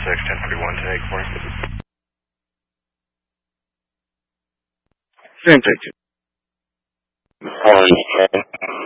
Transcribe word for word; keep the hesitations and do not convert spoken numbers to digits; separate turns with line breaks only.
six, ten forty-one, take for me.
Same take two. Orange ten.